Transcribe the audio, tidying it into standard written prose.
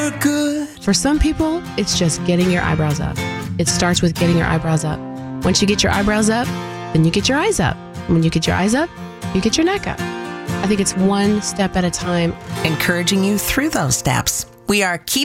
For some people, it's just getting your eyebrows up. It starts with getting your eyebrows up. Once you get your eyebrows up, then you get your eyes up. And when you get your eyes up, you get your neck up. I think it's one step at a time. Encouraging you through those steps. We are